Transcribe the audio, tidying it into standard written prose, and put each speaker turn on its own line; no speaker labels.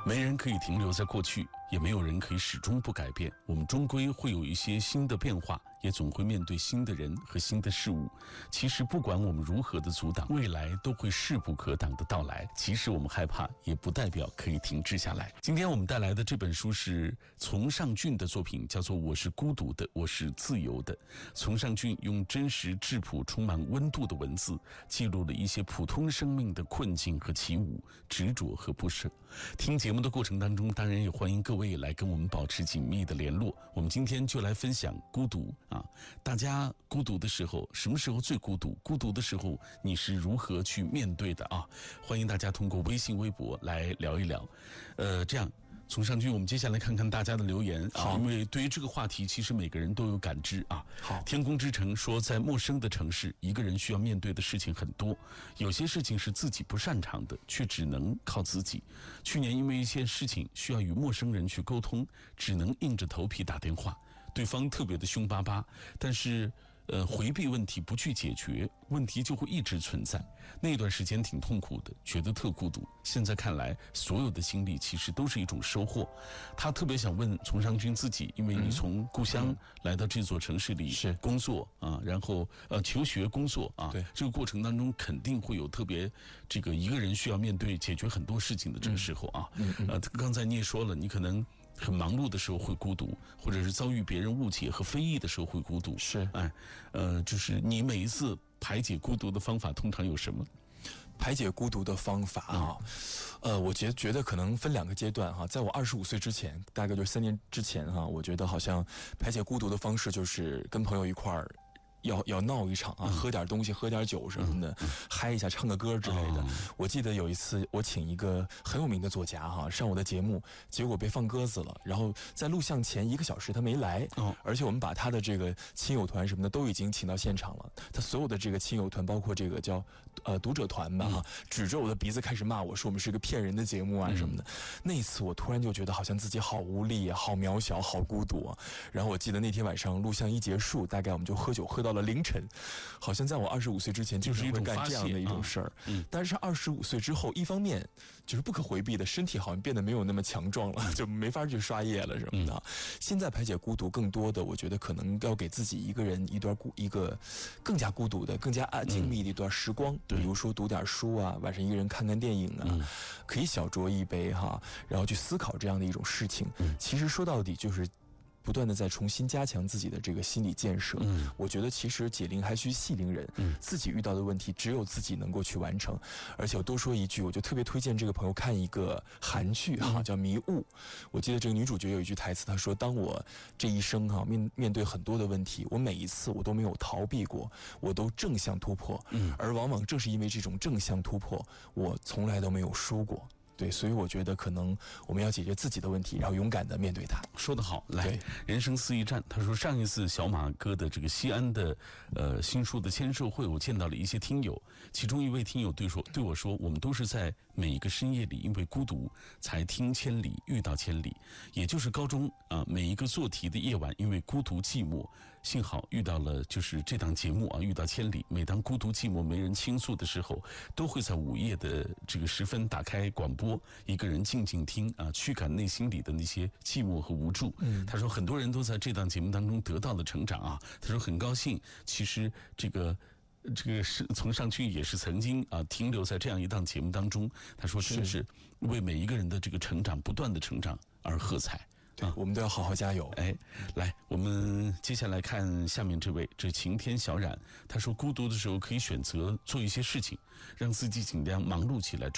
没人可以停留在过去，也没有人可以始终不改变。我们终归会有一些新的变化，也总会面对新的人和新的事物。其实不管我们如何的阻挡，未来都会势不可挡的到来。即使我们害怕，也不代表可以停滞下来。今天我们带来的这本书是丛尚俊的作品，叫做《我是孤独的，我是自由的》。丛尚俊用真实质朴、充满温度的文字，记录了一些普通生命的困境和起舞、执着和不舍。听节目的过程当中，当然也欢迎各位来跟我们保持紧密的联络。我们今天就来分享孤独啊，大家孤独的时候，什么时候最孤独？孤独的时候，你是如何去面对的啊？欢迎大家通过微信、微博来聊一聊。这样。从上去，我们接下来看看大家的留言啊，因为对于这个话题，其实每个人都有感知啊。
好，
天空之城说，在陌生的城市，一个人需要面对的事情很多，有些事情是自己不擅长的，却只能靠自己。去年因为一些事情需要与陌生人去沟通，只能硬着头皮打电话，对方特别的凶巴巴，但是回避问题不去解决，问题就会一直存在。那段时间挺痛苦的，觉得特孤独。现在看来，所有的经历其实都是一种收获。他特别想问丛尚君自己，因为你从故乡来到这座城市里工作啊，然后求学工作啊，
对，
这个过程当中肯定会有特别这个一个人需要面对解决很多事情的这个时候啊。刚才你也说了，你可能很忙碌的时候会孤独，或者是遭遇别人误解和非议的时候会孤独。
是，
就是你每一次排解孤独的方法通常有什么？
排解孤独的方法啊，我觉得可能分两个阶段哈。在我25岁之前，大概就3年之前哈，我觉得好像排解孤独的方式就是跟朋友一块儿。要闹一场啊，喝点东西，喝点酒什么的，嗨一下，唱个歌之类的。我记得有一次，我请一个很有名的作家哈上我的节目，结果被放鸽子了。然后在录像前1个小时他没来，而且我们把他的这个亲友团什么的都已经请到现场了。他所有的这个亲友团，包括这个叫读者团吧哈，指着我的鼻子开始骂我说我们是一个骗人的节目啊什么的。那一次我突然就觉得好像自己好无力啊，好渺小，好孤独啊。然后我记得那天晚上录像一结束，大概我们就喝酒喝到了凌晨，好像在我25岁之前就是会干这样的一种事儿。但是25岁之后，一方面就是不可回避的，身体好像变得没有那么强壮了，就没法去刷夜了什么的。现在排解孤独更多的，我觉得可能要给自己一个人一个更加孤独的、更加静谧的一段时光。比如说读点书啊，晚上一个人看看电影啊，可以小酌一杯哈，然后去思考这样的一种事情。其实说到底就是不断的在重新加强自己的这个心理建设。我觉得其实解铃还须系铃人，自己遇到的问题只有自己能够去完成。而且我多说一句，我就特别推荐这个朋友看一个韩剧哈，叫《迷雾》。我记得这个女主角有一句台词，她说：“当我这一生哈面对很多的问题，我每一次我都没有逃避过，我都正向突破。而往往正是因为这种正向突破，我从来都没有输过。”对，所以我觉得可能我们要解决自己的问题，然后勇敢的面对它。
说得好，来，人生四驿站。他说，上一次小马哥的这个西安的新书的签售会，我见到了一些听友，其中一位听友对我说，我们都是在每一个深夜里，因为孤独才听千里，遇到千里。也就是高中啊，每一个做题的夜晚，因为孤独寂寞，幸好遇到了就是这档节目啊，遇到千里。每当孤独寂寞没人倾诉的时候，都会在午夜的这个时分打开广播。一个人静静听啊，驱赶内心里的那些寂寞和无助。他说很多人都在这档节目当中得到了成长啊。他说很高兴，其实这个是从上去也是曾经啊停留在这样一档节目当中。他说真是为每一个人的这个成长，不断的成长而喝彩。
对，我们都要好好加油。
来，我们接下来看下面这位，这晴天小冉。他说，孤独的时候可以选择做一些事情，让自己尽量忙碌起来。